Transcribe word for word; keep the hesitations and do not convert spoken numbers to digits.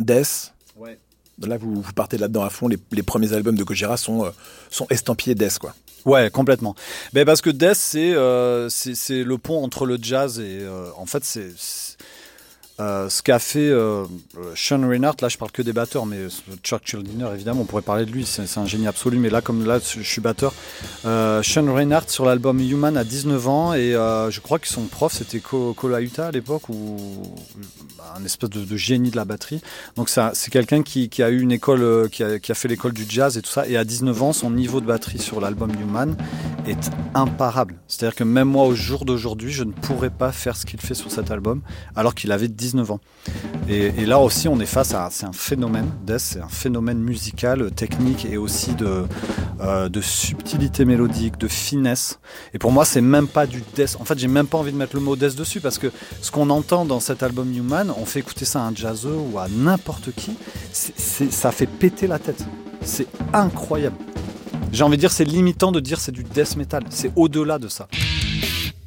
death. Ouais. Là, vous, vous partez là-dedans à fond. Les, les premiers albums de Gojira sont, euh, sont estampillés death, quoi. Ouais, complètement. Mais parce que death, c'est, euh, c'est, c'est le pont entre le jazz et... Euh, en fait, c'est... c'est Euh, ce qu'a fait euh, Sean Reinhardt, là je parle que des batteurs, mais Chuck Schuldiner évidemment on pourrait parler de lui, c'est, c'est un génie absolu, mais là comme là je suis batteur, euh, Sean Reinhardt sur l'album Human a dix-neuf ans et euh, je crois que son prof c'était Ko, Ko Lauta à l'époque, ou un espèce de, de génie de la batterie, donc ça, c'est quelqu'un qui, qui a eu une école, euh, qui, a, qui a fait l'école du jazz et tout ça, et à dix-neuf ans son niveau de batterie sur l'album Human est imparable, c'est-à-dire que même moi au jour d'aujourd'hui je ne pourrais pas faire ce qu'il fait sur cet album alors qu'il avait dix-neuf ans. Et, et là aussi, on est face à c'est un phénomène. Death, c'est un phénomène musical, technique et aussi de, euh, de subtilité mélodique, de finesse. Et pour moi, c'est même pas du death. En fait, j'ai même pas envie de mettre le mot death dessus parce que ce qu'on entend dans cet album Human, on fait écouter ça à un jazzeux ou à n'importe qui, c'est, c'est, ça fait péter la tête. C'est incroyable. J'ai envie de dire, c'est limitant de dire c'est du death metal. C'est au-delà de ça.